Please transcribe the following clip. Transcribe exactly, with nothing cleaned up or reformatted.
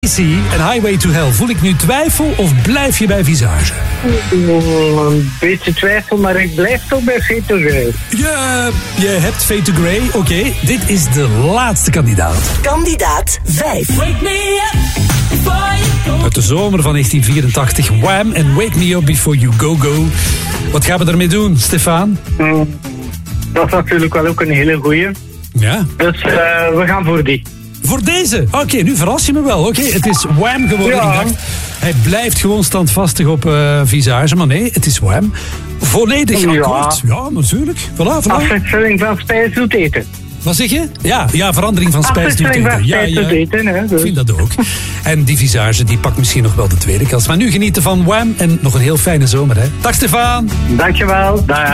En Highway to Hell. Voel ik nu twijfel of blijf je bij Visage? Een beetje twijfel, maar ik blijf toch bij Fade to Grey. Ja, je hebt Fade to Grey. Oké, okay, dit is de laatste kandidaat. Kandidaat vijf. Wake me up before you go. Uit de zomer van negentien vierentachtig. Wham! En Wake Me Up Before You Go Go. Wat gaan we ermee doen, Stefan? Mm, dat is natuurlijk wel ook een hele goeie. Ja. Dus uh, we gaan voor die. Voor deze? Oké, okay, nu verras je me wel. Oké, okay, het is Wham geworden. Ja. Ik dacht, hij blijft gewoon standvastig op uh, Visage. Maar nee, het is Wham. Volledig ja. akkoord. Ja, natuurlijk. Voilà, voilà. Afwisseling van spijs doet eten. Wat zeg je? Ja, ja, verandering van spijs doet eten. Van ja, spijs ja. doet eten, hè, dus. Ik vind dat ook. En die Visage die pakt misschien nog wel de tweede kans. Maar nu genieten van Wham en nog een heel fijne zomer. Hè. Dag Stefan. Dankjewel. Dag.